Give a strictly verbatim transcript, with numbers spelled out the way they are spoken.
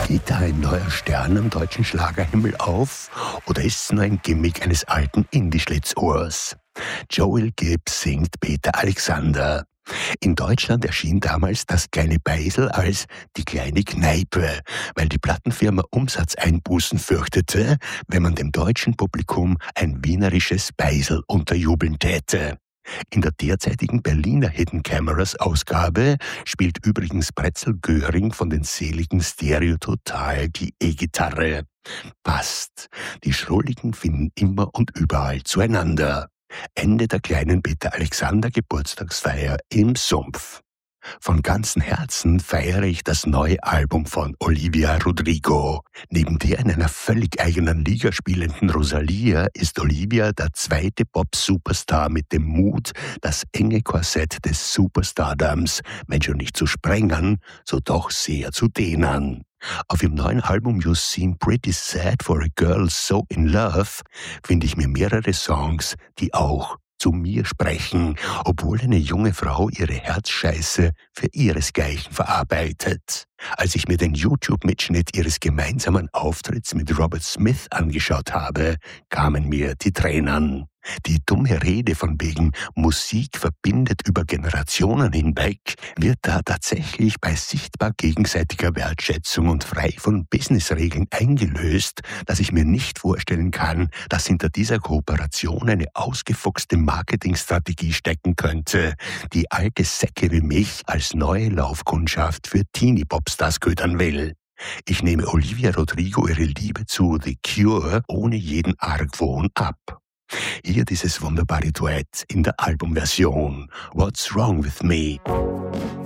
Geht da ein neuer Stern am deutschen Schlagerhimmel auf? Oder ist es nur ein Gimmick eines alten Indie-Schlitzohrs? Joel Gibbs singt Peter Alexander. In Deutschland erschien damals das kleine Beisel als die kleine Kneipe, weil die Plattenfirma Umsatzeinbußen fürchtete, wenn man dem deutschen Publikum ein wienerisches Beisel unterjubeln täte. In der derzeitigen Berliner Hidden Cameras Ausgabe spielt übrigens Pretzel Göring von den seligen Stereo Total die E-Gitarre. Passt. Die Schrulligen finden immer und überall zueinander. Ende der kleinen Peter Alexander Geburtstagsfeier im Sumpf. Von ganzem Herzen feiere ich das neue Album von Olivia Rodrigo. Neben der in einer völlig eigenen Liga spielenden Rosalia ist Olivia der zweite Pop-Superstar mit dem Mut, das enge Korsett des Superstardoms, wenn schon nicht zu sprengen, so doch sehr zu dehnen. Auf ihrem neuen Album You Seem Pretty Sad for a Girl So in Love finde ich mir mehrere Songs, die auch zu mir sprechen, obwohl eine junge Frau ihre Herzscheiße für ihresgleichen verarbeitet. Als ich mir den YouTube-Mitschnitt ihres gemeinsamen Auftritts mit Robert Smith angeschaut habe, kamen mir die Tränen. Die dumme Rede von wegen Musik verbindet über Generationen hinweg wird da tatsächlich bei sichtbar gegenseitiger Wertschätzung und frei von Businessregeln eingelöst, dass ich mir nicht vorstellen kann, dass hinter dieser Kooperation eine ausgefuchste Marketingstrategie stecken könnte, die alte Säcke wie mich als neue Laufkundschaft für Teenie-Popstars ködern will. Ich nehme Olivia Rodrigo ihre Liebe zu The Cure ohne jeden Argwohn ab. Hier dieses wunderbare Duett in der Albumversion What's Wrong With Me?